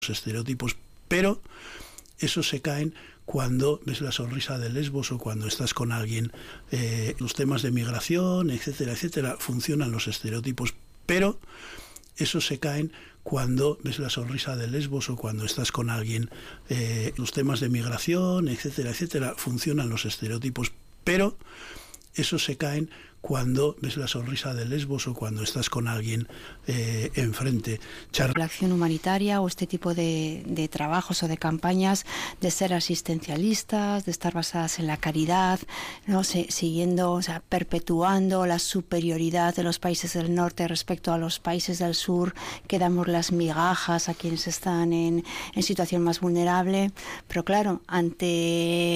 estereotipos, pero esos se caen cuando ves la sonrisa de Lesbos o cuando estás con alguien. Los temas de migración, etcétera, etcétera, funcionan los estereotipos, pero esos se caen cuando ves la sonrisa de Lesbos o cuando estás con alguien. Los temas de migración, etcétera, etcétera, funcionan los estereotipos, pero esos se caen cuando ves la sonrisa de Lesbos o cuando estás con alguien enfrente. La acción humanitaria o este tipo de trabajos o de campañas de ser asistencialistas, de estar basadas en la caridad, ¿no? Siguiendo, o sea, perpetuando la superioridad de los países del norte respecto a los países del sur, que damos las migajas a quienes están en situación más vulnerable. Pero claro, ante